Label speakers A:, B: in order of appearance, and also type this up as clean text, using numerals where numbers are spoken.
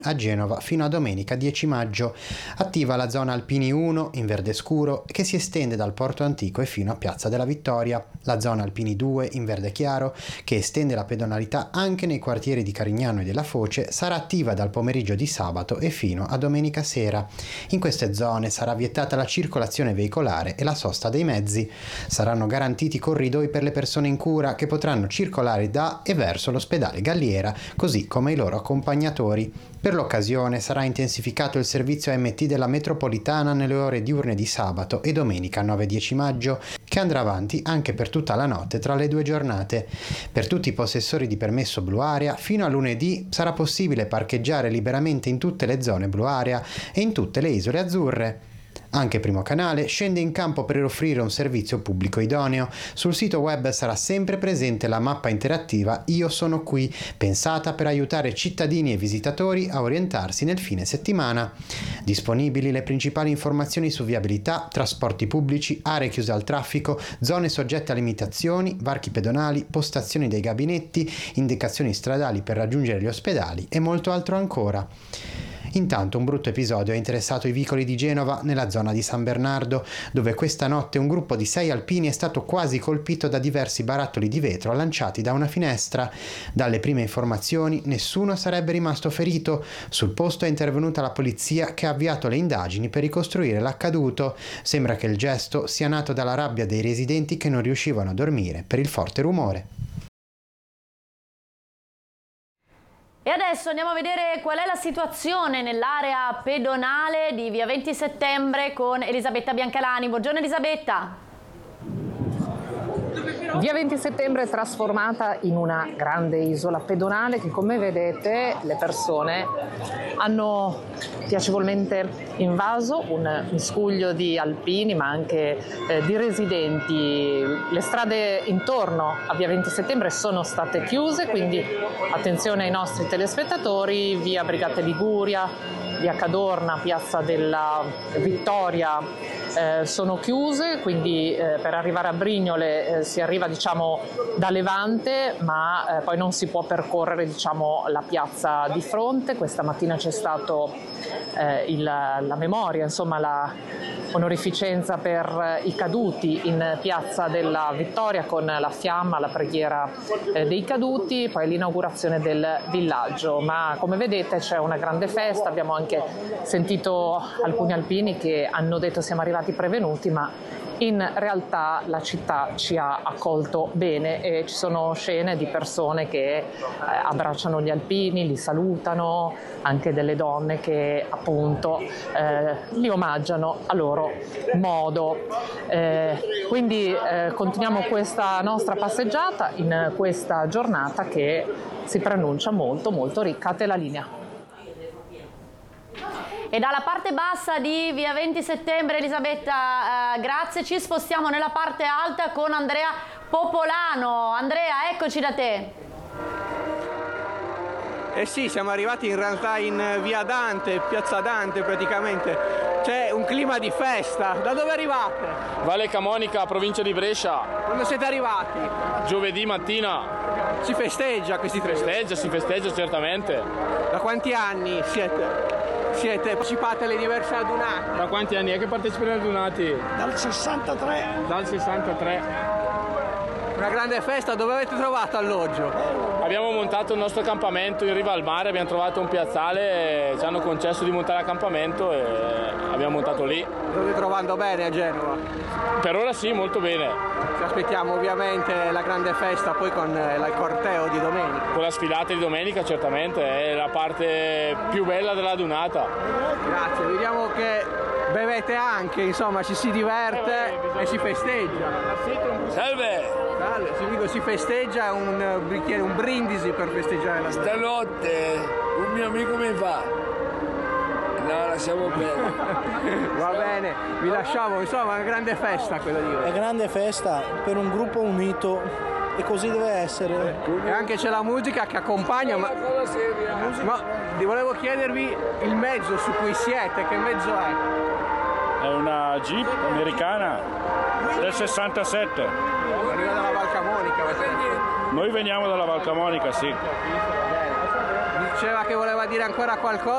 A: A Genova fino a domenica 10 maggio. Attiva la zona Alpini 1 in verde scuro che si estende dal Porto Antico e fino a Piazza della Vittoria, la zona Alpini 2 in verde chiaro che estende la pedonalità anche nei quartieri di Carignano e della Foce sarà attiva dal pomeriggio di sabato e fino a domenica sera. In queste zone sarà vietata la circolazione veicolare e la sosta dei mezzi. Saranno garantiti corridoi per le persone in cura che potranno circolare da e verso l'ospedale Galliera, così come i loro accompagnatori. Per l'occasione sarà intensificato il servizio AMT della metropolitana nelle ore diurne di sabato e domenica 9-10 maggio, che andrà avanti anche per tutta la notte tra le due giornate. Per tutti i possessori di permesso blu area, fino a lunedì sarà possibile parcheggiare liberamente in tutte le zone blu area e in tutte le isole azzurre. Anche Primo Canale scende in campo per offrire un servizio pubblico idoneo. Sul sito web sarà sempre presente la mappa interattiva Io sono qui, pensata per aiutare cittadini e visitatori a orientarsi nel fine settimana. Disponibili le principali informazioni su viabilità, trasporti pubblici, aree chiuse al traffico, zone soggette a limitazioni, varchi pedonali, postazioni dei gabinetti, indicazioni stradali per raggiungere gli ospedali e molto altro ancora. Intanto un brutto episodio ha interessato i vicoli di Genova nella zona di San Bernardo, dove questa notte un gruppo di 6 alpini è stato quasi colpito da diversi barattoli di vetro lanciati da una finestra. Dalle prime informazioni nessuno sarebbe rimasto ferito. Sul posto è intervenuta la polizia che ha avviato le indagini per ricostruire l'accaduto. Sembra che il gesto sia nato dalla rabbia dei residenti che non riuscivano a dormire per il forte rumore.
B: E adesso andiamo a vedere qual è la situazione nell'area pedonale di via 20 settembre con Elisabetta Biancalani. Buongiorno Elisabetta.
C: Via 20 settembre è trasformata in una grande isola pedonale che, come vedete, le persone hanno piacevolmente invaso, un miscuglio di alpini ma anche di residenti. Le strade intorno a via 20 settembre sono state chiuse, quindi attenzione ai nostri telespettatori. Via Brigate Liguria, via Cadorna, piazza della Vittoria sono chiuse, quindi per arrivare a Brignole si arriva da Levante, ma poi non si può percorrere la piazza di fronte. Questa mattina c'è stato la memoria, la onorificenza per i caduti in piazza della Vittoria con la fiamma, la preghiera dei caduti, poi l'inaugurazione del villaggio. Ma come vedete c'è una grande festa, abbiamo anche sentito alcuni alpini che hanno detto siamo arrivati prevenuti, ma in realtà la città ci ha accolto bene e ci sono scene di persone che abbracciano gli alpini, li salutano, anche delle donne che appunto li omaggiano a loro modo. Quindi continuiamo questa nostra passeggiata in questa giornata che si preannuncia molto molto ricca. A te la linea.
B: E dalla parte bassa di via 20 settembre, Elisabetta, grazie, ci spostiamo nella parte alta con Andrea Popolano. Andrea, eccoci da te.
D: Eh sì, siamo arrivati in realtà in via Dante, piazza Dante praticamente. C'è un clima di festa. Da dove arrivate?
E: Valle Camonica, provincia di Brescia.
D: Quando siete arrivati?
E: Giovedì mattina.
D: Si festeggia questi tre?
E: Si festeggia certamente.
D: Da quanti anni siete partecipate alle diverse adunate?
E: Da quanti anni è che partecipate alle adunate?
F: Dal 63.
E: Dal 63.
D: Una grande festa, dove avete trovato alloggio?
E: Abbiamo montato il nostro accampamento in riva al mare, abbiamo trovato un piazzale, ci hanno concesso di montare l'accampamento e abbiamo montato lì.
D: Lo state trovando bene a Genova?
E: Per ora sì, molto bene.
D: Ci aspettiamo ovviamente la grande festa poi con il corteo di domenica.
E: Con la sfilata di domenica certamente, è la parte più bella della adunata.
D: Grazie, vediamo che bevete anche, insomma ci si diverte e si festeggia.
E: Salve!
D: Si festeggia un bicchiere, un brindisi per festeggiare la
F: Stanotte un mio amico mi fa. No, lasciamo bene.
D: Va bene, vi lasciamo, insomma, una grande festa quella di oggi.
G: È grande festa per un gruppo unito e così deve essere.
D: E anche c'è la musica che accompagna, ma volevo chiedervi il mezzo su cui siete, che mezzo è?
H: È una Jeep americana del 67.
D: Arriva dalla Val Camonica.
H: Noi veniamo dalla Val Camonica, sì.
D: Diceva che voleva dire ancora qualcosa.